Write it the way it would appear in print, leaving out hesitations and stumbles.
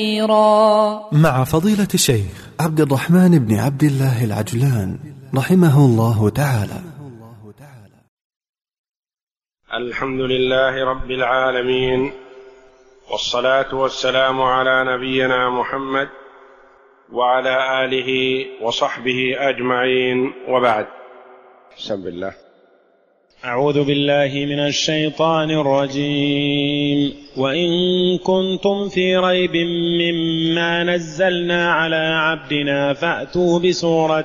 مع فضيلة الشيخ عبد الرحمن بن عبد الله العجلان رحمه الله تعالى. الحمد لله رب العالمين، والصلاة والسلام على نبينا محمد وعلى آله وصحبه أجمعين، وبعد. بسم الله. أعوذ بالله من الشيطان الرجيم. وإن كنتم في ريب مما نزلنا على عبدنا فأتوا بسورة